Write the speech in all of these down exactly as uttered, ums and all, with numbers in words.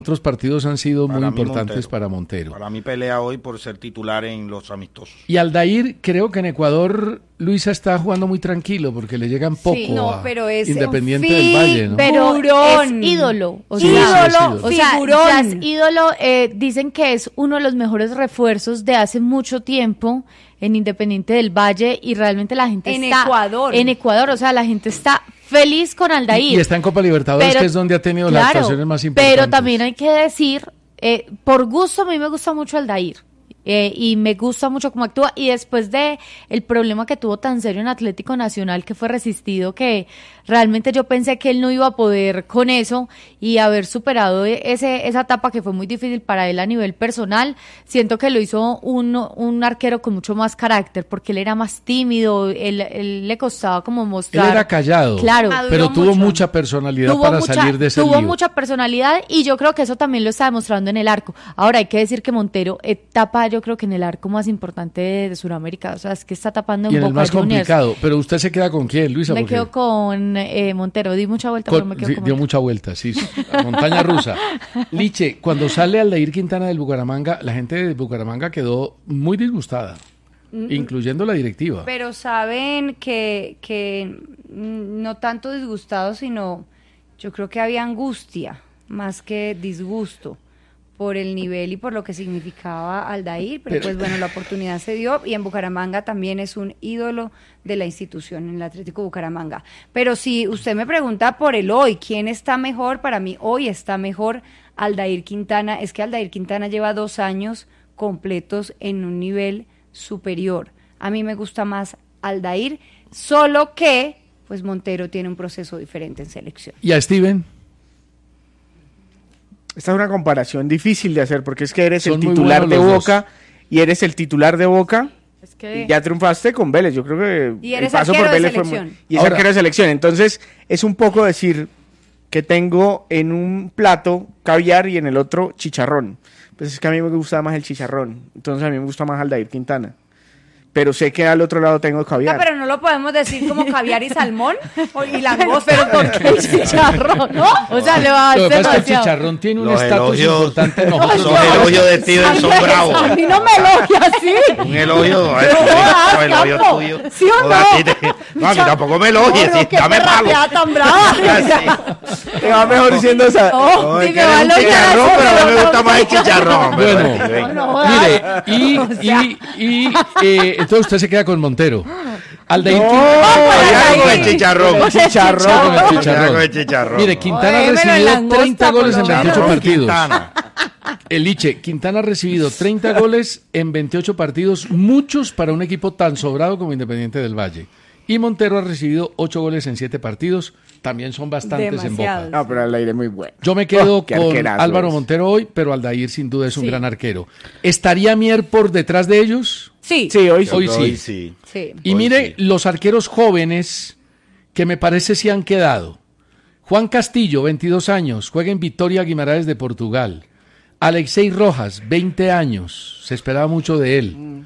otros partidos han sido Para muy mí, importantes Montero. para Montero. Para mí pelea hoy por ser titular en los amistosos. Y Aldair, creo que en Ecuador Luisa está jugando muy tranquilo porque le llegan poco Sí, no, a pero es Independiente un del Valle, ¿no? Pero Figurón. es ídolo. O Sí, sea, sí, es ídolo. o sea, Figurón. ya es ídolo. Eh, dicen que es uno de los mejores refuerzos de hace mucho tiempo en Independiente del Valle y realmente la gente En está Ecuador. en Ecuador, o sea, la gente está feliz con Aldair. Y está en Copa Libertadores, Pero- que es donde ha tenido las claro, actuaciones más importantes. Pero también hay que decir, eh, por gusto a mí me gusta mucho Aldair. Eh, y me gusta mucho cómo actúa, y después de el problema que tuvo tan serio en Atlético Nacional, que fue resistido, que realmente yo pensé que él no iba a poder con eso, y haber superado ese esa etapa que fue muy difícil para él a nivel personal, siento que lo hizo un, un arquero con mucho más carácter, porque él era más tímido, él, él le costaba como mostrar. Él era callado, Claro. pero Maduró tuvo mucho. mucha personalidad Tuvo para mucha- salir de ese Tuvo lío. mucha personalidad, y yo creo que eso también lo está demostrando en el arco. Ahora hay que decir que Montero eh, tapa, yo creo que en el arco más importante de, de Sudamérica, o sea, es que está tapando en Y en el Boca más Juniors. complicado. Pero usted se queda con quién, Luisa. Me Porque quedo con eh, Montero, di mucha vuelta, con- pero me quedo sí, con dio Montero. mucha vuelta, sí. sí. La montaña rusa. Liche, cuando sale Aldair Quintana del Bucaramanga, la gente de Bucaramanga quedó muy disgustada, incluyendo la directiva. Pero saben que, que mm, no tanto disgustado, sino yo creo que había angustia más que disgusto por el nivel y por lo que significaba Aldair, pero, Pero- pues bueno, la oportunidad se dio, y en Bucaramanga también es un ídolo de la institución, en el Atlético Bucaramanga. Pero si usted me pregunta por el hoy, ¿quién está mejor? Para mí hoy está mejor Aldair Quintana. Es que Aldair Quintana lleva dos años completos en un nivel superior. A mí me gusta más Aldair, solo que pues Montero tiene un proceso diferente en selección. ¿Y a Steven? Esta es una comparación difícil de hacer porque es que eres Son el muy titular de buenos los Boca y eres el titular de Boca Es que y ya triunfaste con Vélez. Yo creo que Y el eres paso arquero por de Vélez fue muy... selección. Y es Ahora- arquero de selección. Entonces es un poco decir que tengo en un plato caviar y en el otro chicharrón. Pues es que a mí me gusta más el chicharrón. Entonces a mí me gusta más Aldair Quintana. Pero sé que al otro lado tengo caviar. Ah, pero no lo podemos decir como caviar y salmón o- y langosta. pero ¿por qué chicharrón? ¿No? O sea, le va a Lo que hacer pasa es que el demasiado. chicharrón tiene un Los estatus elogios- importante en Los nosotros. elogios de Steven son bravos. A mí no me elogia así. Un elogio, Pero jodas, el elogio Campo. tuyo. ¿Sí o Joder, no? a ti te- no, a mí tampoco me elogies, No, no, sí, qué dame palo. perrateada tan brava. Te va mejor diciendo esa. No, No, si es me que va a eres un elogiar, chicharrón, eso pero a mí me me va gusta a más el elogiar. chicharrón. Bueno, Steven. No jodas. mire, y, O sea. y, y eh, entonces usted se queda con Montero. Aldair No, Quintana. Cuidado con el chicharrón. Con el chicharrón. Con el Cuidado chicharrón. con el chicharrón. Mire, Quintana ha Démelo en recibido langosta, treinta por goles lo en menos. veintiocho Chicharrón, partidos. Quintana. Eliche, Quintana ha recibido treinta goles en veintiocho partidos, muchos para un equipo tan sobrado como Independiente del Valle. Y Montero ha recibido ocho goles en siete partidos, también son bastantes en Demasiados. Boca. No, pero Aldair es muy bueno. Yo me quedo Oh, qué con arquerazo Álvaro es. Montero hoy, pero Aldair sin duda es un Sí. gran arquero. ¿Estaría Mier por detrás de ellos? Sí, Sí, hoy sí. Hoy sí. Hoy sí. sí. Y Hoy mire sí. los arqueros jóvenes que me parece se han quedado. Juan Castillo, veintidós años, juega en Vitória Guimaraes de Portugal. Alexei Rojas, veinte años, se esperaba mucho de él.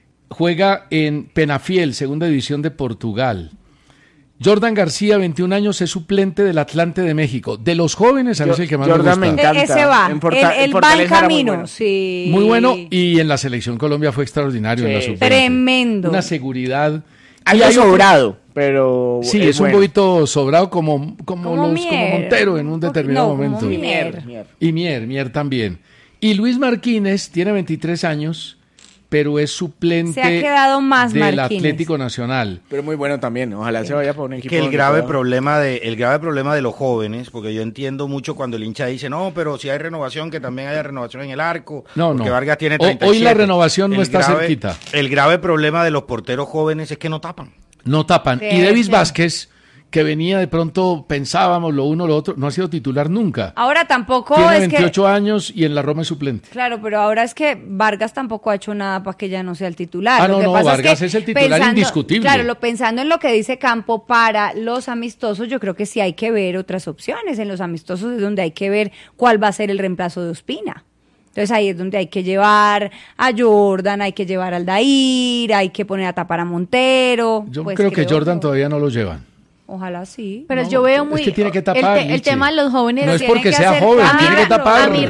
Juega en Penafiel, segunda división de Portugal. Jordan García, veintiún años, es suplente del Atlante de México. De los jóvenes, a mí es el que más Jordan me me gusta. encanta. E- ese va, En Porta- él, él en va en Fortaleza era muy camino, bueno. sí. Muy bueno, y en la selección Colombia fue extraordinario en la Sí. sub veinte. Tremendo. Una seguridad. Algo Y hay otro- sobrado, pero Sí, es, un bueno. poquito sobrado como, como, Como los, como Mier. Montero en un Un poco- determinado no, como momento. Mier. Mier. Y Mier, Mier también. Y Luis Martínez tiene veintitrés años, pero es suplente Se ha quedado más del Martínez. Atlético Nacional. Pero muy bueno también. Ojalá se vaya por un equipo. Que el donde grave pueda- problema de el grave problema de los jóvenes, porque yo entiendo mucho cuando el hincha dice, no, pero si hay renovación, que también haya renovación en el arco, No, porque no. Vargas tiene O- treinta y siete. hoy la renovación no El está grave- cerquita. El grave problema de los porteros jóvenes es que no tapan. No tapan. Sí, y Davis sí. Vázquez, que venía de pronto, pensábamos lo uno lo otro, no ha sido titular nunca. Ahora tampoco Tiene es veintiocho años y en la Roma es suplente. que... Claro, pero ahora es que Vargas tampoco ha hecho nada para que ya no sea el titular. Ah, Lo no, que no, pasa Vargas que es el titular indiscutible. Claro, lo, pensando en lo que dice Campo para los amistosos, yo creo que sí hay que ver otras opciones. En los amistosos es donde hay que ver cuál va a ser el reemplazo de Ospina. Entonces ahí es donde hay que llevar a Jordan, hay que llevar a Aldair, hay que poner a tapar a Montero. Yo Pues creo que Jordan todavía no lo llevan. Ojalá sí. Pero No, yo veo muy... Es que tiene que el tapar, te- el, Liche. tema de los jóvenes... No es tienen porque que sea hacer joven, cambios. tiene que tapar. A mí